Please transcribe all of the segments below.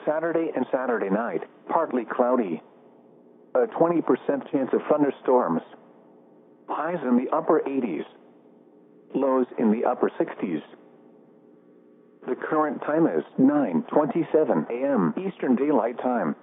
Saturday and Saturday night, partly cloudy. A 20% chance of thunderstorms. Highs in the upper 80s. Lows in the upper 60s. The current time is 9:27 a.m. Eastern Daylight Time.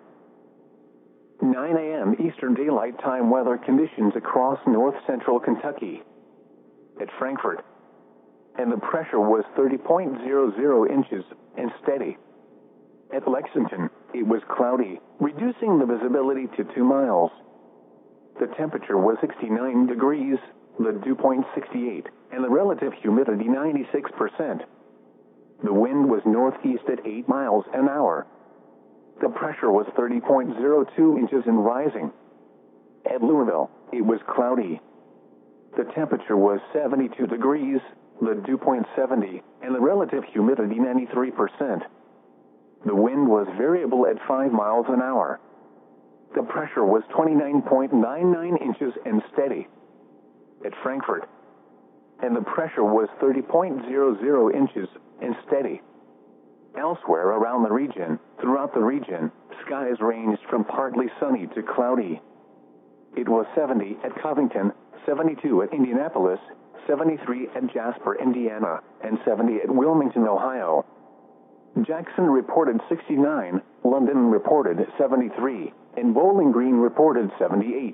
9 a.m. Eastern Daylight Time weather conditions across north-central Kentucky. At Frankfort. And the pressure was 30.00 inches and steady. At Lexington, it was cloudy, reducing the visibility to 2 miles. The temperature was 69 degrees, the dew point 68, and the relative humidity 96%. The wind was northeast at 8 miles an hour. The pressure was 30.02 inches and rising. At Louisville, it was cloudy. The temperature was 72 degrees, the dew point 70, and the relative humidity 93%. The wind was variable at 5 miles an hour. The pressure was 29.99 inches and steady. At Frankfort. And the pressure was 30.00 inches and steady. Elsewhere around the region, throughout the region, skies ranged from partly sunny to cloudy. It was 70 at Covington, 72 at Indianapolis, 73 at Jasper, Indiana, and 70 at Wilmington, Ohio. Jackson reported 69, London reported 73, and Bowling Green reported 78.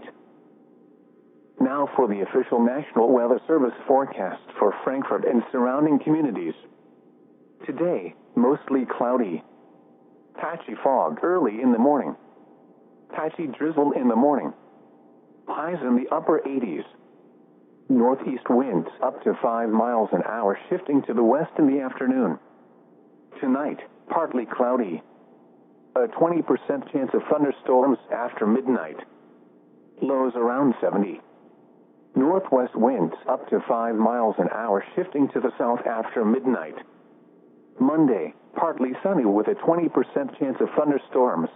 Now for the official National Weather Service forecast for Frankfort and surrounding communities. Today, mostly cloudy. Patchy fog early in the morning. Patchy drizzle in the morning. Highs in the upper 80s. Northeast winds up to 5 miles an hour shifting to the west in the afternoon. Tonight, partly cloudy. A 20% chance of thunderstorms after midnight. Lows around 70. Northwest winds up to 5 miles an hour shifting to the south after midnight. Monday, partly sunny with a 20% chance of thunderstorms.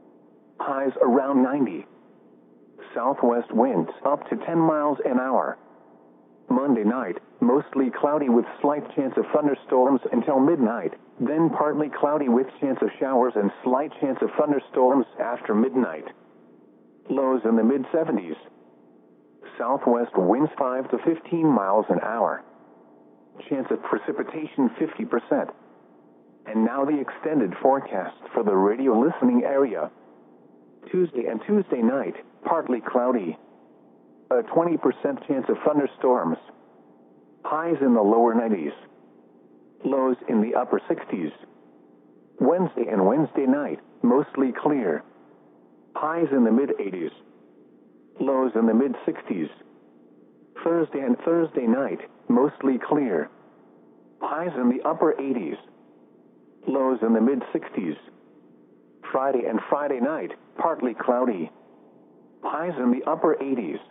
Highs around 90. Southwest winds up to 10 miles an hour. Monday night, mostly cloudy with slight chance of thunderstorms until midnight, then partly cloudy with chance of showers and slight chance of thunderstorms after midnight. Lows in the mid-70s. Southwest winds 5 to 15 miles an hour. Chance of precipitation 50%. And now the extended forecast for the radio listening area. Tuesday and Tuesday night, partly cloudy. A 20% chance of thunderstorms. Highs in the lower 90s. Lows in the upper 60s. Wednesday and Wednesday night, mostly clear. Highs in the mid-80s. Lows in the mid-60s. Thursday and Thursday night, mostly clear. Highs in the upper 80s. Lows in the mid-60s. Friday and Friday night, partly cloudy. Highs in the upper 80s.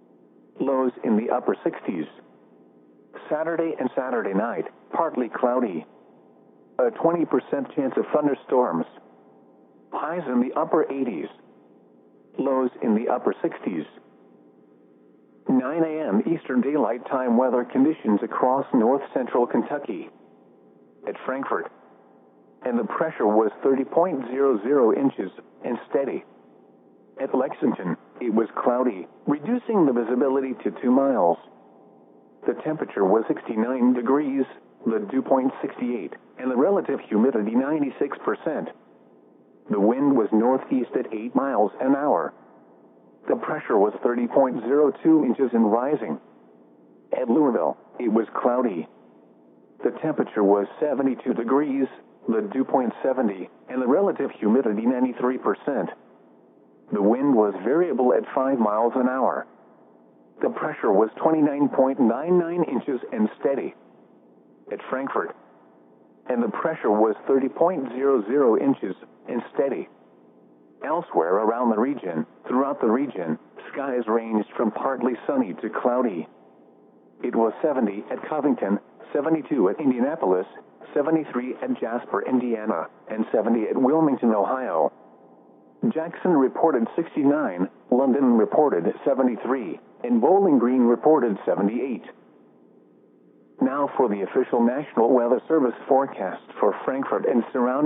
Lows in the upper 60s. Saturday and Saturday night, partly cloudy. A 20% chance of thunderstorms. Highs in the upper 80s. Lows in the upper 60s. 9 a.m. Eastern Daylight Time weather conditions across north-central Kentucky. At Frankfort. And the pressure was 30.00 inches and steady. At Lexington, it was cloudy, reducing the visibility to 2 miles. The temperature was 69 degrees, the dew point 68, and the relative humidity 96%. The wind was northeast at 8 miles an hour. The pressure was 30.02 inches and rising. At Louisville, it was cloudy. The temperature was 72 degrees, the dew point 70, and the relative humidity 93%. The wind was variable at 5 miles an hour. The pressure was 29.99 inches and steady. At Frankfort. And the pressure was 30.00 inches and steady. Elsewhere around the region, throughout the region, skies ranged from partly sunny to cloudy. It was 70 at Covington, 72 at Indianapolis, 73 at Jasper, Indiana, and 70 at Wilmington, Ohio. Jackson reported 69, London reported 73, and Bowling Green reported 78. Now for the official National Weather Service forecast for Frankfort and surrounding